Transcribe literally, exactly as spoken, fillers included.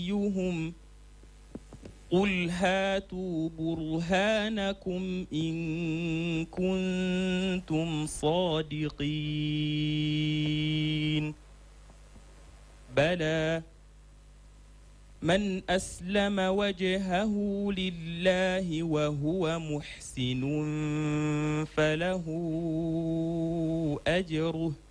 أيهم قل هاتوا برهانكم إن كنتم صادقين بلى من أسلم وجهه لله وهو محسن فله أجره